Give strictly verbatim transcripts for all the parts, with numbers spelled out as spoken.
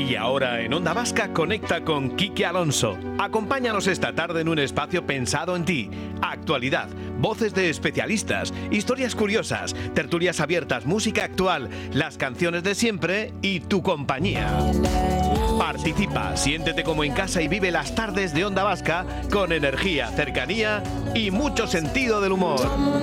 Y ahora en Onda Vasca conecta con Quique Alonso. Acompáñanos esta tarde en un espacio pensado en ti. Actualidad, voces de especialistas, historias curiosas, tertulias abiertas, música actual, las canciones de siempre y tu compañía. Participa, siéntete como en casa y vive las tardes de Onda Vasca con energía, cercanía y mucho sentido del humor.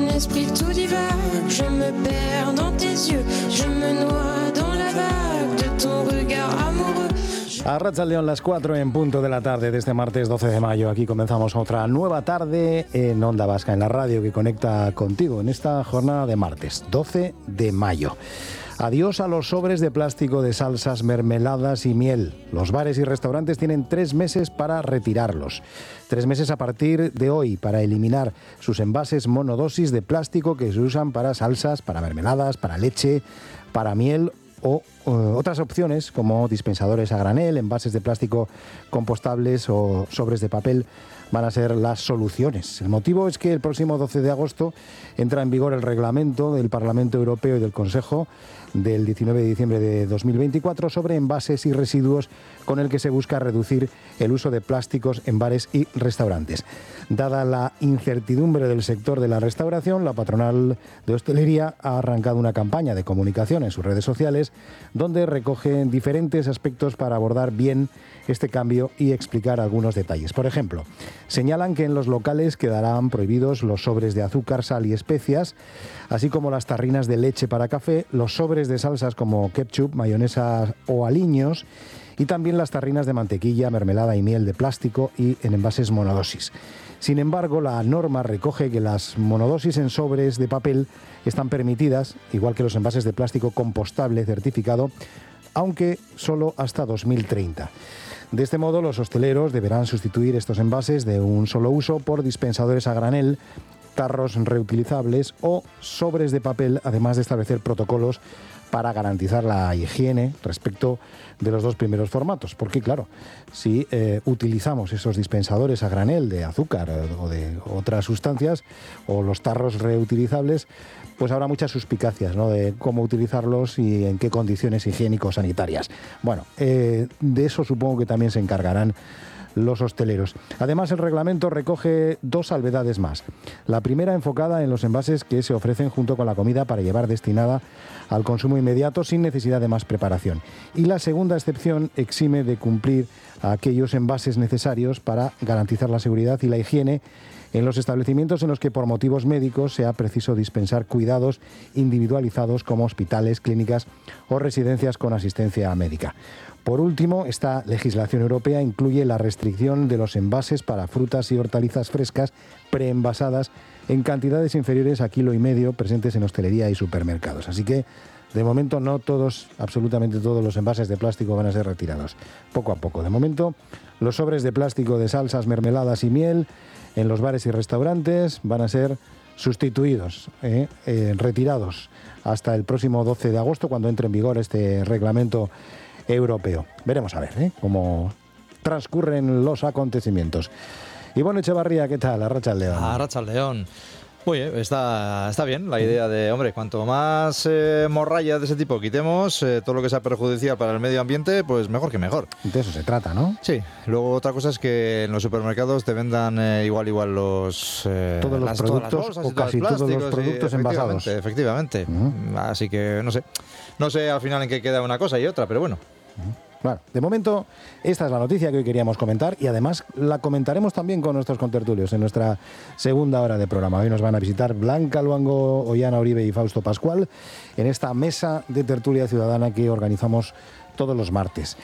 Arratsaldeon, las cuatro en punto de la tarde de este martes doce de mayo. Aquí comenzamos otra nueva tarde en Onda Vasca, en la radio que conecta contigo en esta jornada de martes doce de mayo. Adiós a los sobres de plástico de salsas, mermeladas y miel. Los bares y restaurantes tienen tres meses para retirarlos. Tres meses a partir de hoy para eliminar sus envases monodosis de plástico que se usan para salsas, para mermeladas, para leche, para miel o uh, otras opciones como dispensadores a granel, envases de plástico compostables o sobres de papel van a ser las soluciones. El motivo es que el próximo doce de agosto entra en vigor el reglamento del Parlamento Europeo y del Consejo del diecinueve de diciembre de dos mil veinticuatro sobre envases y residuos, con el que se busca reducir el uso de plásticos en bares y restaurantes. Dada la incertidumbre del sector de la restauración, la patronal de hostelería ha arrancado una campaña de comunicación en sus redes sociales donde recoge diferentes aspectos para abordar bien este cambio y explicar algunos detalles. Por ejemplo, señalan que en los locales quedarán prohibidos los sobres de azúcar, sal y especias, así como las tarrinas de leche para café, los sobres de salsas como ketchup, mayonesa o aliños, y también las tarrinas de mantequilla, mermelada y miel de plástico y en envases monodosis. Sin embargo, la norma recoge que las monodosis en sobres de papel están permitidas, igual que los envases de plástico compostable certificado, aunque solo hasta dos mil treinta. De este modo, los hosteleros deberán sustituir estos envases de un solo uso por dispensadores a granel, tarros reutilizables o sobres de papel, además de establecer protocolos para garantizar la higiene respecto de los dos primeros formatos. Porque, claro, si eh, utilizamos esos dispensadores a granel de azúcar o de otras sustancias, o los tarros reutilizables, pues habrá muchas suspicacias, ¿no?, de cómo utilizarlos y en qué condiciones higiénico-sanitarias. Bueno, eh, de eso supongo que también se encargarán los hosteleros. Además, el reglamento recoge dos salvedades más. La primera enfocada en los envases que se ofrecen junto con la comida para llevar destinada al consumo inmediato sin necesidad de más preparación. Y la segunda excepción exime de cumplir aquellos envases necesarios para garantizar la seguridad y la higiene en los establecimientos en los que por motivos médicos sea preciso dispensar cuidados individualizados como hospitales, clínicas o residencias con asistencia médica. Por último, esta legislación europea incluye la restricción de los envases para frutas y hortalizas frescas preenvasadas en cantidades inferiores a kilo y medio presentes en hostelería y supermercados. Así que, de momento, no todos, absolutamente todos los envases de plástico van a ser retirados. Poco a poco. De momento, los sobres de plástico de salsas, mermeladas y miel en los bares y restaurantes van a ser sustituidos, eh, eh, retirados hasta el próximo doce de agosto, cuando entre en vigor este reglamento europeo. Veremos a ver ¿eh? cómo transcurren los acontecimientos. Ivonne Echevarría, ¿qué tal? Arratsaldeon. Arratsaldeon. Oye, está, está bien la idea de, hombre, cuanto más eh, morralla de ese tipo quitemos, eh, todo lo que sea perjudicial para el medio ambiente, pues mejor que mejor. De eso se trata, ¿no? Sí. Luego otra cosa es que en los supermercados te vendan eh, igual igual los... Eh, todos los las, productos todas las bolsas o casi todos los productos sí, envasados. Efectivamente, efectivamente. Uh-huh. Así que no sé. No sé al final en qué queda una cosa y otra, pero bueno. Uh-huh. Bueno, de momento, esta es la noticia que hoy queríamos comentar y además la comentaremos también con nuestros contertulios en nuestra segunda hora de programa. Hoy nos van a visitar Blanca Luango, Ollana Uribe y Fausto Pascual en esta mesa de tertulia ciudadana que organizamos todos los martes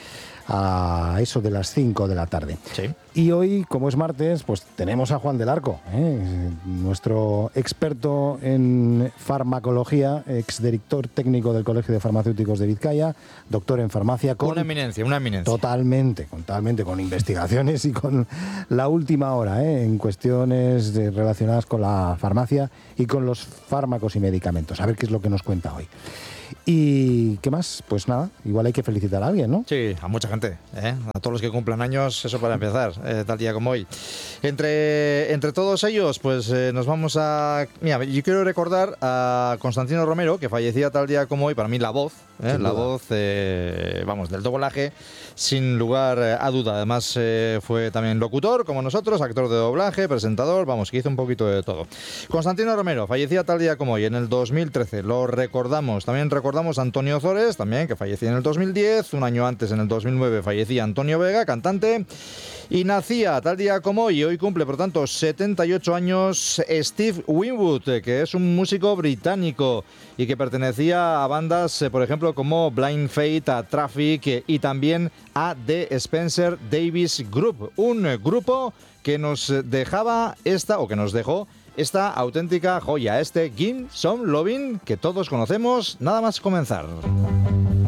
a eso de las cinco de la tarde. Sí. Y hoy, como es martes, pues tenemos a Juan del Arco, ¿eh? nuestro experto en farmacología, exdirector técnico del Colegio de Farmacéuticos de Vizcaya, doctor en farmacia. Con, una eminencia, una eminencia. Totalmente, totalmente, con investigaciones y con la última hora ¿eh? en cuestiones de, relacionadas con la farmacia y con los fármacos y medicamentos. A ver qué es lo que nos cuenta hoy. ¿Y qué más? Pues nada, igual hay que felicitar a alguien, ¿no? Sí, a mucha gente, ¿eh? A todos los que cumplan años, eso para empezar, eh, tal día como hoy. Entre, entre todos ellos, pues eh, nos vamos a... Mira, yo quiero recordar a Constantino Romero, que fallecía tal día como hoy, para mí la voz, ¿eh? la voz, eh, vamos, del doblaje, sin lugar a duda. Además, eh, fue también locutor, como nosotros, actor de doblaje, presentador, vamos, que hizo un poquito de todo. Constantino Romero fallecía tal día como hoy, en el dos mil trece, lo recordamos. También recordamos a Antonio Ozores, también, que fallecía en el dos mil diez, un año antes, en el dos mil nueve, fallecía Antonio Vega, cantante, y nacía tal día como hoy, hoy cumple, por tanto, setenta y ocho años, Steve Winwood, que es un músico británico y que pertenecía a bandas, eh, por ejemplo, como Blind Faith, a Traffic eh, y también a The Spencer Davis Group, un eh, grupo que nos dejaba esta, o que nos dejó esta auténtica joya, este Give Some Lovin', que todos conocemos, nada más comenzar.